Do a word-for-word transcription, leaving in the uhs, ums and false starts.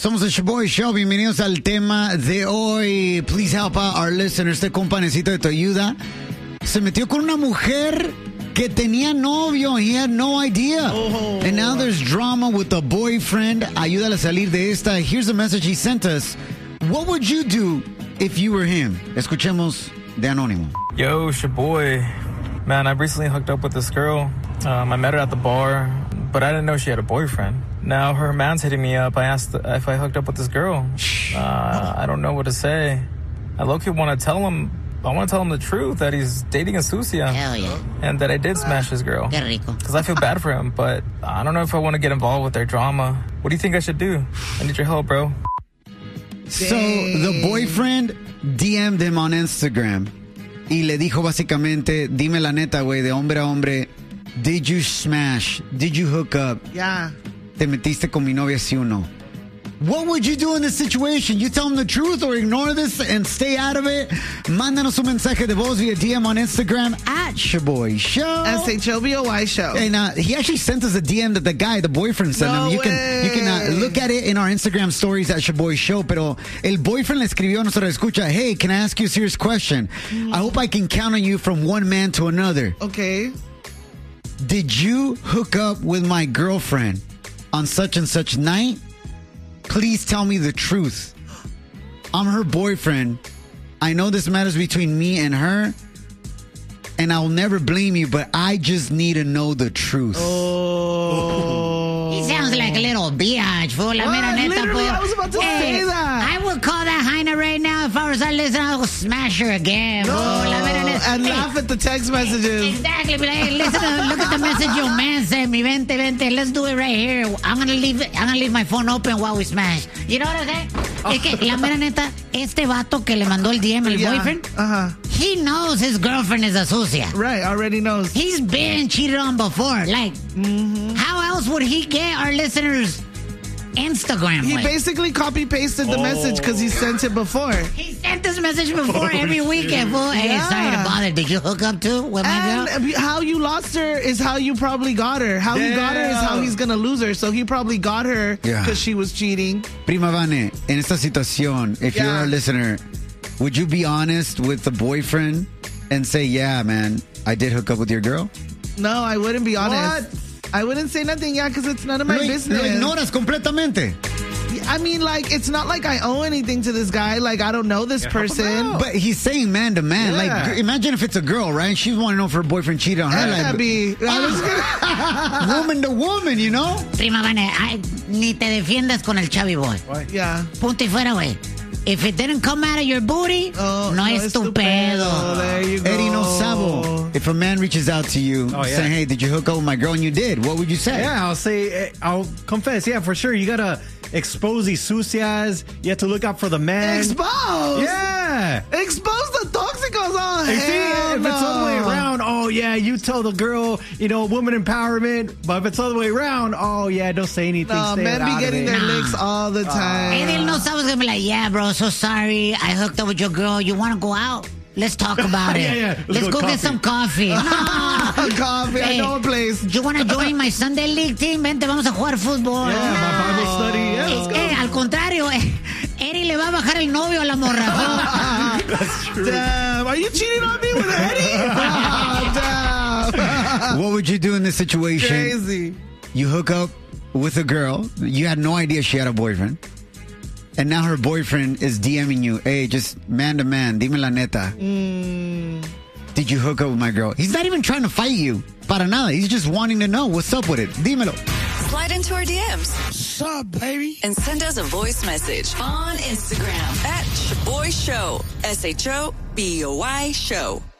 Somos el Shaboy Show. Bienvenidos al tema de hoy. Please help out our listeners. Este compa necesita de tu ayuda. Se metió con una mujer que tenía novio. He had no idea. Oh. And now there's drama with the boyfriend. Ayúdale a salir de esta. Here's a message he sent us. What would you do if you were him? Escuchemos de Anónimo. Yo, Shaboy. Man, I recently hooked up with this girl. Um, I met her at the bar, but I didn't know she had a boyfriend. Now her man's hitting me up. I asked if I hooked up with this girl. Uh, I don't know what to say. I low-key want to tell him, I want to tell him the truth, that he's dating a sucia. Hell yeah. And that I did smash his girl. Qué rico. Because I feel bad for him, but I don't know if I want to get involved with their drama. What do you think I should do? I need your help, bro. So the boyfriend D M'd him on Instagram y le dijo básicamente, dime la neta, güey, de hombre a hombre, did you smash? Did you hook up? Yeah. Te metiste con mi novia, sí o no? What would you do in this situation? You tell him the truth or ignore this and stay out of it? Mándanos un mensaje de voz via D M on Instagram at Shaboy Show. S H O B O Y Show. And uh, he actually sent us a D M that the guy, the boyfriend, sent no him. You way. can you can uh, look at it in our Instagram stories at Shaboy Show. Pero el boyfriend le escribió a nuestra escucha, hey, can I ask you a serious question? Mm. I hope I can count on you from one man to another. Okay. Did you hook up with my girlfriend on such and such night? Please tell me the truth. I'm her boyfriend. I know this matters between me and her, and I'll never blame you, but I just need to know the truth. Oh. He sounds like a little biatch, fool. La mera neta, literally, fool. I was about to hey, say that. I would call that Heina right now if I was that listener. I would smash her again, fool. No. La mera neta. And hey, laugh at the text messages. Exactly. But hey, listen, to, look at the message your man sent me. Vente, vente. Let's do it right here. I'm gonna leave it. I'm gonna leave my phone open while we smash. You know what I'm saying? Oh. Es que la mera neta, este vato que le mandó el D M, el yeah. boyfriend, uh-huh. he knows his girlfriend is a sucia. Right, already knows. He's been cheated on before. Like, mm-hmm. how else would he get our listeners' Instagram? He with? basically copy-pasted the oh. message because he sent it before. He sent this message before oh, every weekend, fool. Hey, yeah. sorry to bother. Did you hook up too with my girl? And how you lost her is how you probably got her. How yeah. he got her is how he's going to lose her. So he probably got her because yeah. she was cheating. Prima Vane, en esta situación, if yeah. you're a listener, would you be honest with the boyfriend and say, yeah, man, I did hook up with your girl? No, I wouldn't be honest. What? I wouldn't say nothing, yeah, because it's none of my lo, business. Lo ignoras completamente. I mean, like, it's not like I owe anything to this guy. Like, I don't know this yeah, person. But he's saying man to man. Yeah. Like, imagine if it's a girl, right? She want to know if her boyfriend cheated on her. That'd like, be woman to woman, you know? Prima Vane, I, ni te defiendas con el Chavi boy. What? Yeah. Punto y fuera, güey. If it didn't come out of your booty, oh, no, no es tu pedo. There you go. Eddie No Sabo, if a man reaches out to you oh, yeah. saying, hey, did you hook up with my girl? And you did, what would you say? Yeah, I'll say, I'll confess, yeah, for sure. You got to expose these sucias. You have to look out for the man. Expose? Yeah. Expose the toxicos. Oh, see, hell if no. it's all the way around, oh, yeah, you tell the girl, you know, woman empowerment. But if it's all the way around, oh, yeah, don't say anything. No, stay men be getting their nah. licks all the time. Uh, Eddie No Sabo's going to be like, yeah, bro, so sorry. I hooked up with your girl. You want to go out? Let's talk about it. yeah, yeah. Let's, Let's go, go get some coffee. No. Coffee, hey, I know a place. You want to join my Sunday League team? Vente, vamos a jugar fútbol. Yeah, no. my Bible study. Yeah, let's go. Eh, al contrario, eh, Eddie le va a bajar el novio a la morra. That's true. Damn, are you cheating on me with Eddie? Oh, damn. What would you do in this situation? Crazy. You hook up with a girl. You had no idea she had a boyfriend. And now her boyfriend is DMing you, hey, just man to man, dime la neta. Mm. Did you hook up with my girl? He's not even trying to fight you. Para nada. He's just wanting to know what's up with it. Dímelo. Slide into our D Ms. What's up, baby? And send us a voice message on Instagram at Shaboy Show. S H O B O Y Show.